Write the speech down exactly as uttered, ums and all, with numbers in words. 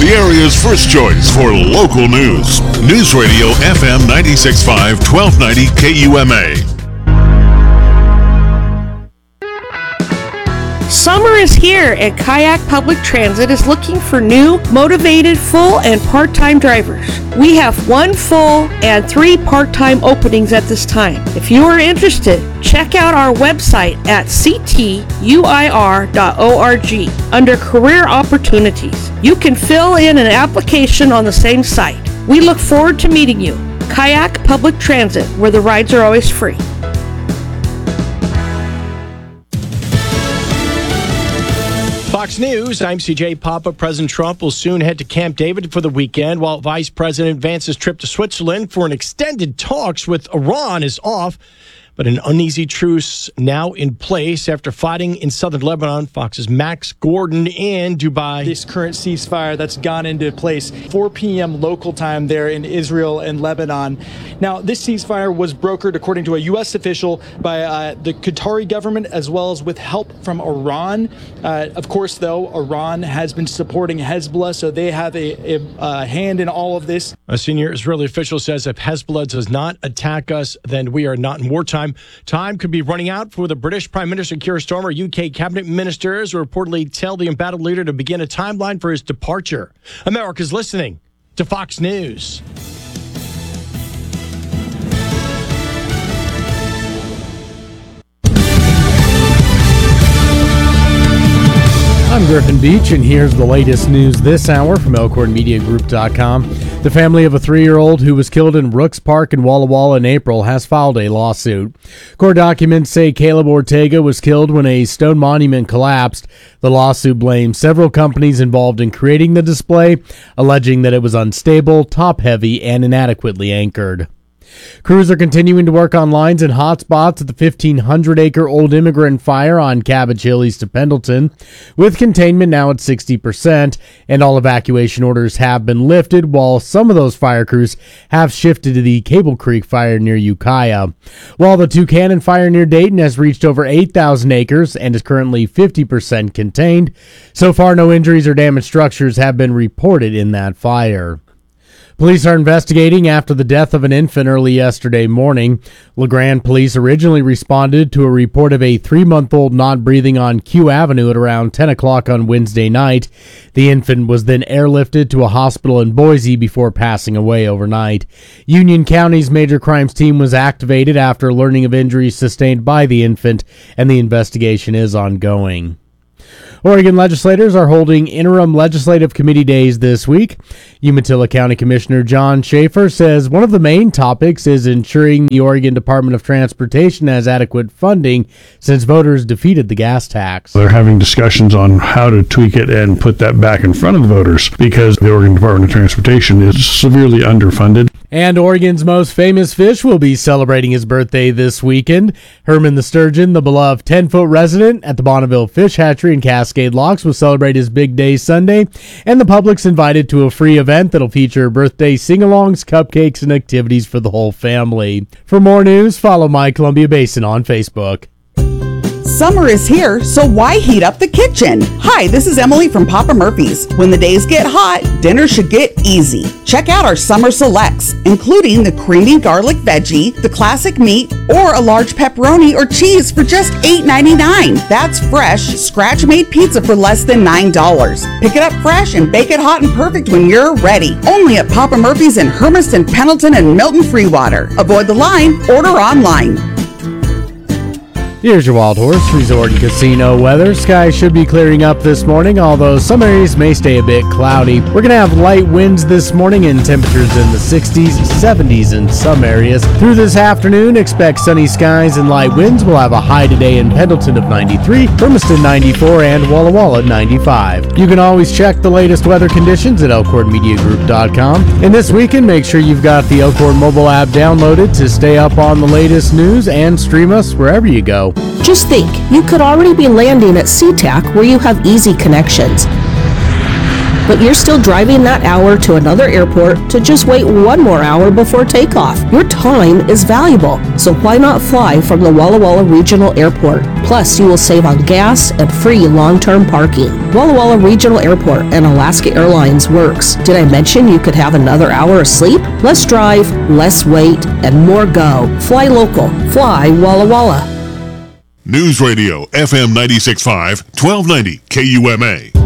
the area's first choice for local news. News Radio F M ninety-six point five, twelve ninety K U M A. Summer is here, and Kayak Public Transit is looking for new, motivated, full and part-time drivers. We have one full and three part-time openings at this time. If you are interested, check out our website at c t u i r dot org under Career Opportunities. You can fill in an application on the same site. We look forward to meeting you. Kayak Public Transit, where the rides are always free. Fox News, I'm C J Papa. President Trump will soon head to Camp David for the weekend, while Vice President Vance's trip to Switzerland for an extended talks with Iran is off. But an uneasy truce now in place after fighting in southern Lebanon. Fox's Max Gordon in Dubai. This current ceasefire that's gone into place four p.m. local time there in Israel and Lebanon. Now, this ceasefire was brokered, according to a U S official, by uh, the Qatari government as well as with help from Iran. Uh, of course, though, Iran has been supporting Hezbollah, so they have a, a, a hand in all of this. A senior Israeli official says if Hezbollah does not attack us, then we are not in wartime. Time could be running out for the British Prime Minister Keir Starmer. U K cabinet ministers reportedly tell the embattled leader to begin a timeline for his departure. America's listening to Fox News. I'm Griffin Beach, and here's the latest news this hour from Elkhorn Media Group dot com. The family of a three-year-old who was killed in Rooks Park in Walla Walla in April has filed a lawsuit. Court documents say Caleb Ortega was killed when a stone monument collapsed. The lawsuit blames several companies involved in creating the display, alleging that it was unstable, top-heavy, and inadequately anchored. Crews are continuing to work on lines and hotspots at the fifteen hundred acre Old Immigrant Fire on Cabbage Hill east of Pendleton, with containment now at sixty percent, and all evacuation orders have been lifted, while some of those fire crews have shifted to the Cable Creek Fire near Ukiah. While the Tucannon Fire near Dayton has reached over eight thousand acres and is currently fifty percent contained, so far no injuries or damaged structures have been reported in that fire. Police are investigating after the death of an infant early yesterday morning. LeGrand police originally responded to a report of a three-month-old not breathing on Q Avenue at around ten o'clock on Wednesday night. The infant was then airlifted to a hospital in Boise before passing away overnight. Union County's major crimes team was activated after learning of injuries sustained by the infant, and the investigation is ongoing. Oregon legislators are holding interim legislative committee days this week. Umatilla County Commissioner John Schaefer says one of the main topics is ensuring the Oregon Department of Transportation has adequate funding since voters defeated the gas tax. They're having discussions on how to tweak it and put that back in front of the voters because the Oregon Department of Transportation is severely underfunded. And Oregon's most famous fish will be celebrating his birthday this weekend. Herman the Sturgeon, the beloved ten-foot resident at the Bonneville Fish Hatchery in Cascade Locks, will celebrate his big day Sunday, and the public's invited to a free event that'll feature birthday sing-alongs, cupcakes, and activities for the whole family. For more news, follow My Columbia Basin on Facebook. Summer is here, so why heat up the kitchen? Hi, this is Emily from Papa Murphy's. When the days get hot, dinner should get easy. Check out our summer selects, including the creamy garlic veggie, the classic meat, or a large pepperoni or cheese for just eight ninety-nine. That's fresh, scratch-made pizza for less than nine dollars. Pick it up fresh and bake it hot and perfect when you're ready. Only at Papa Murphy's in Hermiston, Pendleton, and Milton Freewater. Avoid the line, order online. Here's your Wild Horse Resort and Casino weather. Skies should be clearing up this morning, although some areas may stay a bit cloudy. We're going to have light winds this morning and temperatures in the sixties, seventies in some areas. Through this afternoon, expect sunny skies and light winds. We'll have a high today in Pendleton of ninety-three, Hermiston ninety-four, and Walla Walla ninety-five. You can always check the latest weather conditions at Elkhorn Media Group dot com. And this weekend, make sure you've got the Elkhorn mobile app downloaded to stay up on the latest news and stream us wherever you go. Just think, you could already be landing at SeaTac where you have easy connections. but you're still driving that hour to another airport to just wait one more hour before takeoff. Your time is valuable, so why not fly from the Walla Walla Regional Airport? Plus, you will save on gas and free long-term parking. Walla Walla Regional Airport and Alaska Airlines works. Did I mention you could have another hour of sleep? Less drive, less wait, and more go. Fly local. Fly Walla Walla. News Radio F M ninety-six point five, twelve ninety K U M A.